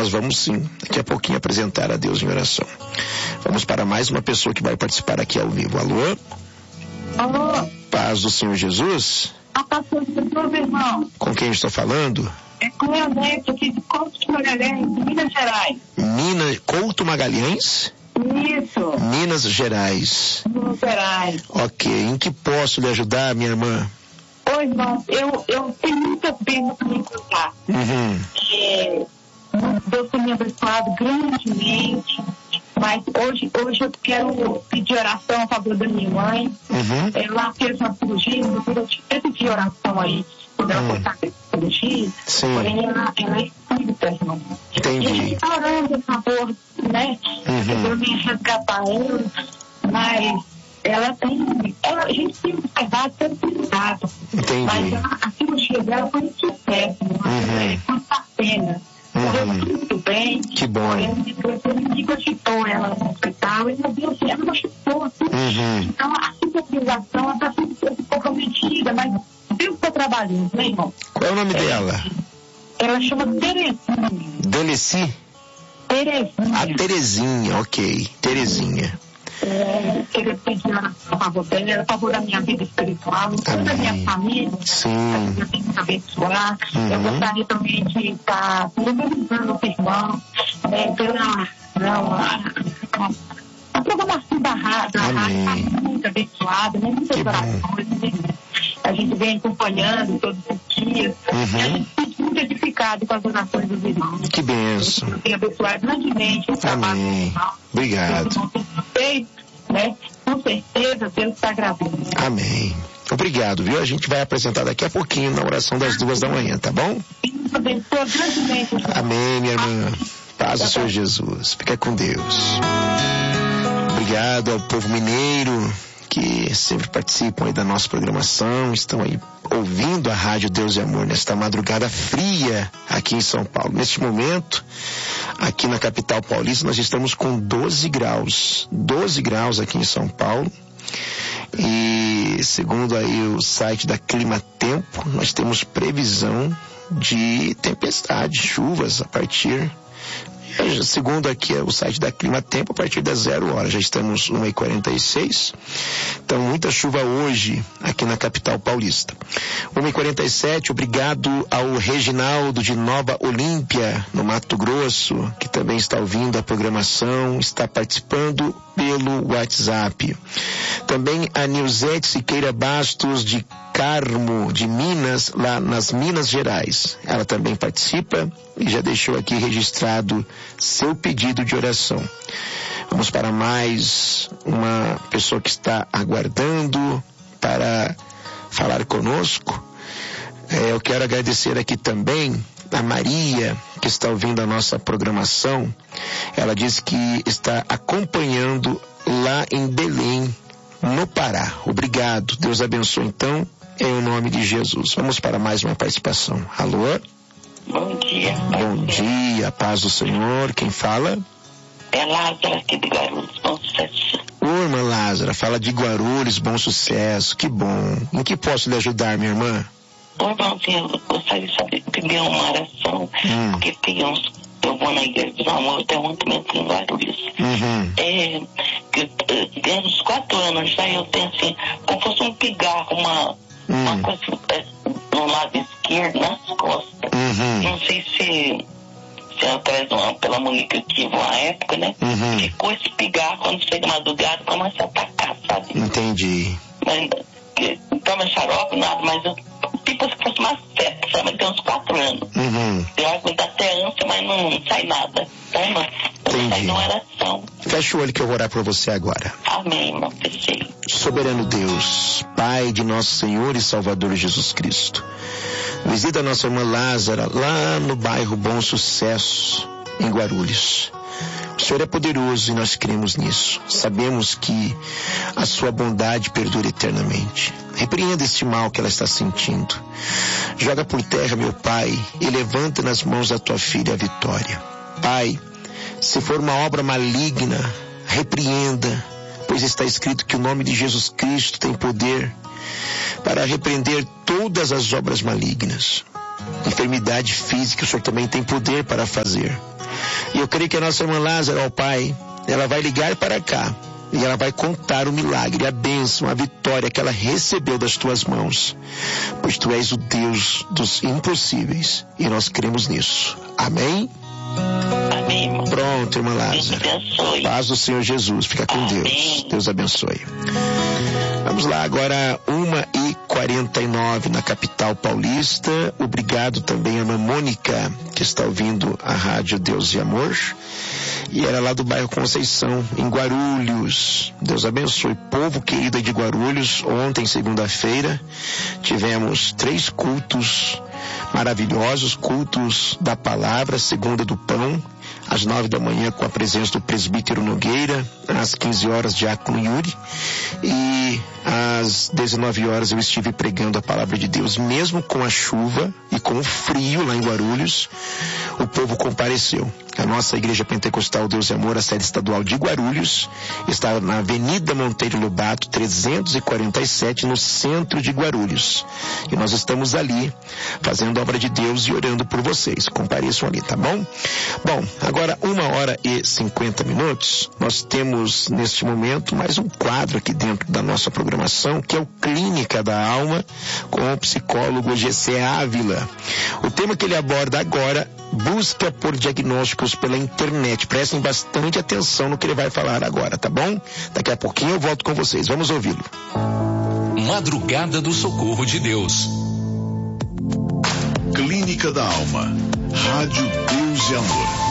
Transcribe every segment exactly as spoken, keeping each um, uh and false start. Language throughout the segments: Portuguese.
nós vamos sim, daqui a pouquinho, apresentar a Deus em oração. Vamos para mais uma pessoa que vai participar aqui ao vivo. Alô? Alô? Paz do Senhor Jesus? A paz do Senhor, meu irmão. Com quem eu estou falando? É com o Eudete, aqui de Couto Magalhães, Minas Gerais. Minas, Couto Magalhães? Isso. Minas Gerais. Minas Gerais. Ok, em que posso lhe ajudar, minha irmã? Ô, irmão, eu, eu tenho muita pena para me contar. Uhum. É, Deus tem me abençoado grandemente, mas hoje, hoje eu quero pedir oração a favor da minha mãe. Uhum. Ela fez uma cirurgia, eu pedi oração aí, quando ela uhum. foi fazer a cirurgia, Sim. porém ela, ela é espírita, irmão. Entendi. E a gente está orando a favor, né? Uhum. Eu vim resgatar ela, mas ela tem, ela, a gente tem observado pelo cuidado. Entendi. Mas a, a cirurgia dela foi um sucesso, Uhum. foi uma pena. Correu Uhum. muito bem. Que bom. Ele machucou ela no hospital e, meu Deus, ela machucou. Assim. Uhum. Então, a cicatrização está sendo comprometida, mas Deus está trabalhando, né, irmão? Qual é o nome é, dela? Ela chama Terezinha. Deleci? Terezinha. A Terezinha, ok. Terezinha. É, queria pedir oração a favor dela, a favor da minha vida espiritual, toda a minha família. Sim. Eu tenho que abençoar. Uhum. Eu gostaria também de estar mobilizando os irmãos, né, pela não, a, a, a programação da rádio. A rádio está muito abençoada, né, muitas orações. Né? A gente vem acompanhando todos os dias. Uhum. A gente fica muito edificado com as orações dos irmãos. Que bênção. Eu tenho abençoado grandemente o trabalho dos irmãos. Obrigado. Né? Com certeza Deus está gravando. Amém. Obrigado, viu? A gente vai apresentar daqui a pouquinho na oração das duas da manhã, tá bom? Deus abençoe grandemente. Amém, minha irmã. Paz do Senhor Jesus. Fica com Deus. Obrigado ao povo mineiro que sempre participam aí da nossa programação, estão aí ouvindo a Rádio Deus e Amor nesta madrugada fria aqui em São Paulo. Neste momento, aqui na capital paulista, nós estamos com doze graus. doze graus aqui em São Paulo. E segundo aí o site da Clima Tempo, nós temos previsão de tempestade, chuvas a partir... Segundo aqui o site da Clima Tempo, a partir das zero hora, já estamos uma e quarenta e seis, então muita chuva hoje aqui na capital paulista. uma e quarenta e sete, obrigado ao Reginaldo de Nova Olímpia, no Mato Grosso, que também está ouvindo a programação, está participando pelo WhatsApp. Também a Nilzete Siqueira Bastos de Carmo, de Minas, lá nas Minas Gerais. Ela também participa e já deixou aqui registrado seu pedido de oração. Vamos para mais uma pessoa que está aguardando para falar conosco. É, eu quero agradecer aqui também a Maria, que está ouvindo a nossa programação. Ela diz que está acompanhando lá em Belém, no Pará. Obrigado. Deus abençoe então, em nome de Jesus. Vamos para mais uma participação. Alô? Bom dia. Bom dia, paz do Senhor. Quem fala? É Lázara aqui de Guarulhos, bom sucesso. Ô, irmã Lázara, fala de Guarulhos, bom sucesso, que bom. Em que posso lhe ajudar, minha irmã? Ô, irmãozinho, eu gostaria de saber, pedir uma oração, hum. porque tem uns, eu vou na igreja do amor, tem um também em Guarulhos. Uhum. É, que tem uns quatro anos já eu tenho assim, como fosse um pigarro, uma, hum. uma coisa é, no lado esquerdo, nas costas. Uhum. Não sei se, se é atrás de uma, pela mulher que eu tive uma época, né? Uhum. Ficou esse pigarro, quando chega madrugada, começa a atacar, sabe? Entendi. Mas, que, toma xarope, nada, mas eu, tipo se fosse uma seta, sabe? Mas tem uns quatro anos. Uhum. Eu aguento até ânsia, mas não, não sai nada. Tá, irmã? Entendi. Sai numa oração. Fecha o olho que eu vou orar por você agora. Amém, irmão. Fechei. Soberano Deus, Pai de nosso Senhor e Salvador Jesus Cristo, visita a nossa irmã Lázara lá no bairro Bom Sucesso, em Guarulhos. O Senhor é poderoso e nós cremos nisso. Sabemos que a sua bondade perdura eternamente. Repreenda este mal que ela está sentindo. Joga por terra, meu Pai, e levanta nas mãos da tua filha a vitória. Pai, se for uma obra maligna, repreenda, pois está escrito que o nome de Jesus Cristo tem poder para repreender todas as obras malignas. Enfermidade física, o Senhor também tem poder para fazer. E eu creio que a nossa irmã Lázaro, ó Pai, ela vai ligar para cá e ela vai contar o milagre, a bênção, a vitória que ela recebeu das tuas mãos, pois tu és o Deus dos impossíveis e nós cremos nisso. Amém? Amém, irmão. Pronto, irmã Lázaro. Deus abençoe. Paz do Senhor Jesus. Fica com Amém. Deus. Deus abençoe. Vamos lá, agora uma e quarenta e nove na capital paulista. Obrigado também a irmã Mônica, que está ouvindo a rádio Deus e Amor. E era lá do bairro Conceição, em Guarulhos. Deus abençoe. Povo querido de Guarulhos, ontem, segunda-feira, tivemos três cultos maravilhosos, cultos da palavra, segunda do pão, às nove da manhã com a presença do presbítero Nogueira, às quinze horas diácono Yuri, e às dezenove horas eu estive pregando a palavra de Deus, mesmo com a chuva e com o frio lá em Guarulhos, o povo compareceu. A nossa igreja pentecostal Deus e Amor, a sede estadual de Guarulhos, está na Avenida Monteiro Lobato, trezentos e quarenta e sete, no centro de Guarulhos. E nós estamos ali fazendo a obra de Deus e orando por vocês. Compareçam ali, tá bom? Bom, agora uma hora e cinquenta minutos, nós temos neste momento mais um quadro aqui dentro da nossa programação, que é o Clínica da Alma, com o psicólogo G C Ávila. O tema que ele aborda agora, busca por diagnósticos pela internet. Prestem bastante atenção no que ele vai falar agora, tá bom? Daqui a pouquinho eu volto com vocês. Vamos ouvi-lo. Madrugada do Socorro de Deus. Clínica da Alma. Rádio Deus e Amor.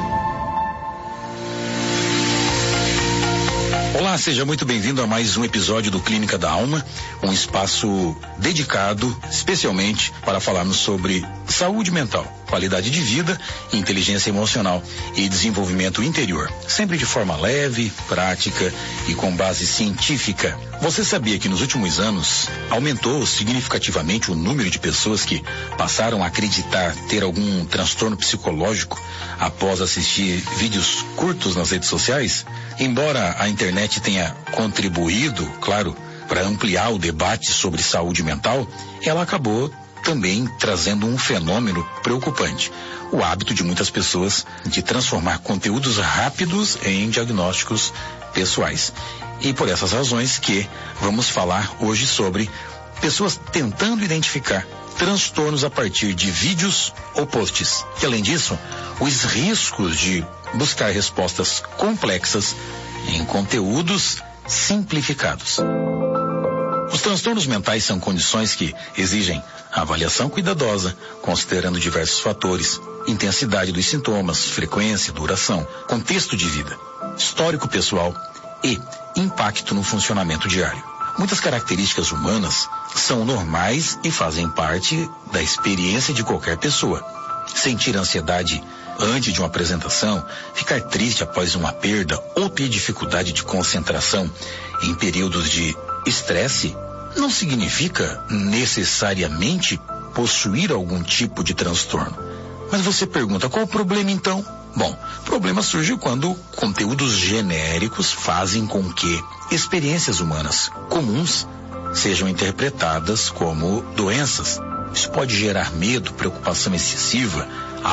Olá, seja muito bem-vindo a mais um episódio do Clínica da Alma, um espaço dedicado especialmente para falarmos sobre saúde mental, qualidade de vida, inteligência emocional e desenvolvimento interior, sempre de forma leve, prática e com base científica. Você sabia que nos últimos anos aumentou significativamente o número de pessoas que passaram a acreditar ter algum transtorno psicológico após assistir vídeos curtos nas redes sociais? Embora a internet tenha contribuído, claro, para ampliar o debate sobre saúde mental, ela acabou também trazendo um fenômeno preocupante: o hábito de muitas pessoas de transformar conteúdos rápidos em diagnósticos pessoais. E por essas razões que vamos falar hoje sobre pessoas tentando identificar transtornos a partir de vídeos ou posts. E além disso, os riscos de buscar respostas complexas em conteúdos simplificados. Os transtornos mentais são condições que exigem avaliação cuidadosa, considerando diversos fatores: intensidade dos sintomas, frequência, duração, contexto de vida, histórico pessoal e impacto no funcionamento diário. Muitas características humanas são normais e fazem parte da experiência de qualquer pessoa. Sentir ansiedade antes de uma apresentação, ficar triste após uma perda ou ter dificuldade de concentração em períodos de estresse não significa necessariamente possuir algum tipo de transtorno. Mas você pergunta, qual o problema então? Bom, o problema surge quando conteúdos genéricos fazem com que experiências humanas comuns sejam interpretadas como doenças. Isso pode gerar medo, preocupação excessiva,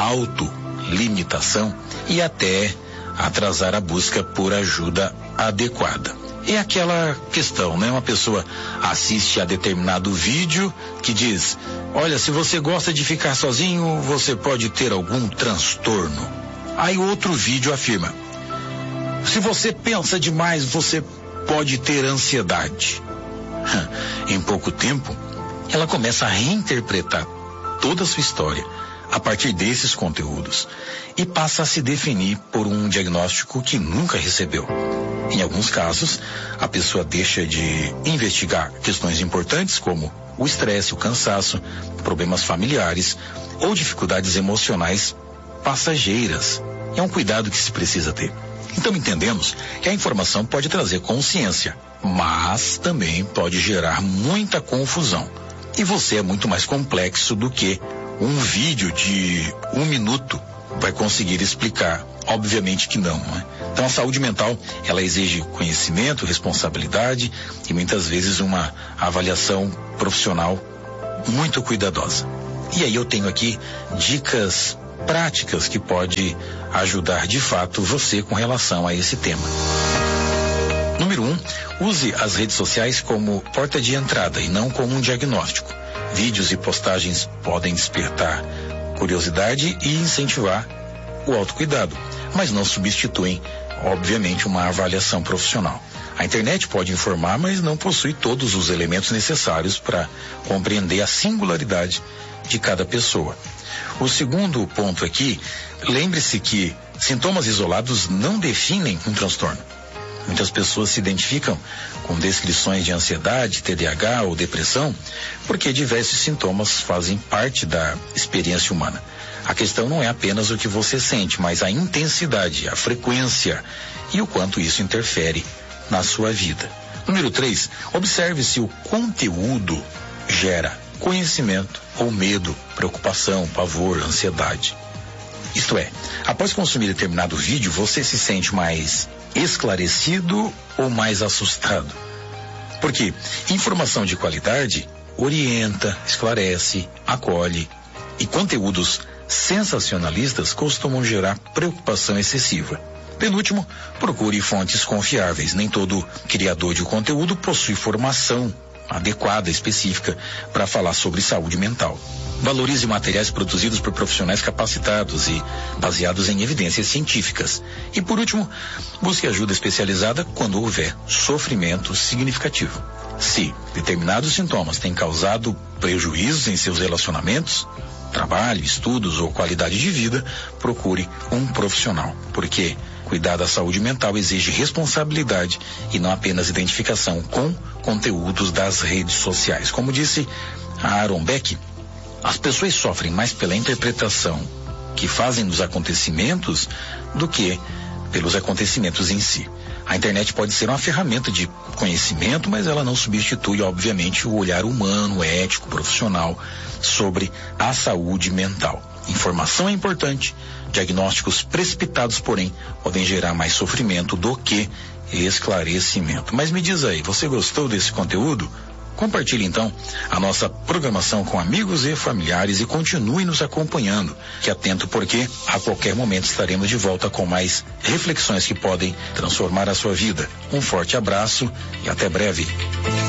autolimitação e até atrasar a busca por ajuda adequada. É aquela questão, né? Uma pessoa assiste a determinado vídeo que diz: olha, se você gosta de ficar sozinho, você pode ter algum transtorno. Aí outro vídeo afirma: se você pensa demais, você pode ter ansiedade. Em pouco tempo, ela começa a reinterpretar toda a sua história a partir desses conteúdos e passa a se definir por um diagnóstico que nunca recebeu. Em alguns casos, a pessoa deixa de investigar questões importantes como o estresse, o cansaço, problemas familiares ou dificuldades emocionais passageiras. É um cuidado que se precisa ter. Então entendemos que a informação pode trazer consciência, mas também pode gerar muita confusão. E você é muito mais complexo do que um vídeo de um minuto vai conseguir explicar. Obviamente que não, né? Então a saúde mental, ela exige conhecimento, responsabilidade e muitas vezes uma avaliação profissional muito cuidadosa. E aí eu tenho aqui dicas práticas que pode ajudar de fato você com relação a esse tema. Número um, use as redes sociais como porta de entrada e não como um diagnóstico. Vídeos e postagens podem despertar curiosidade e incentivar o autocuidado, mas não substituem, obviamente, uma avaliação profissional. A internet pode informar, mas não possui todos os elementos necessários para compreender a singularidade de cada pessoa. O segundo ponto aqui, lembre-se que sintomas isolados não definem um transtorno. Muitas pessoas se identificam com descrições de ansiedade, T D A H ou depressão, porque diversos sintomas fazem parte da experiência humana. A questão não é apenas o que você sente, mas a intensidade, a frequência e o quanto isso interfere na sua vida. Número três, observe se o conteúdo gera conhecimento ou medo, preocupação, pavor, ansiedade. Isto é, após consumir determinado vídeo, você se sente mais esclarecido ou mais assustado? Porque informação de qualidade orienta, esclarece, acolhe, e conteúdos sensacionalistas costumam gerar preocupação excessiva. Penúltimo, procure fontes confiáveis. Nem todo criador de conteúdo possui formação adequada, específica, para falar sobre saúde mental. Valorize materiais produzidos por profissionais capacitados e baseados em evidências científicas. E por último, busque ajuda especializada quando houver sofrimento significativo. Se determinados sintomas têm causado prejuízos em seus relacionamentos, trabalho, estudos ou qualidade de vida, procure um profissional, porque cuidar da saúde mental exige responsabilidade e não apenas identificação com conteúdos das redes sociais. Como disse Aaron Beck, as pessoas sofrem mais pela interpretação que fazem dos acontecimentos do que pelos acontecimentos em si. A internet pode ser uma ferramenta de conhecimento, mas ela não substitui, obviamente, o olhar humano, ético, profissional sobre a saúde mental. Informação é importante, diagnósticos precipitados, porém, podem gerar mais sofrimento do que esclarecimento. Mas me diz aí, você gostou desse conteúdo? Compartilhe então a nossa programação com amigos e familiares e continue nos acompanhando. Que atento, porque a qualquer momento estaremos de volta com mais reflexões que podem transformar a sua vida. Um forte abraço e até breve.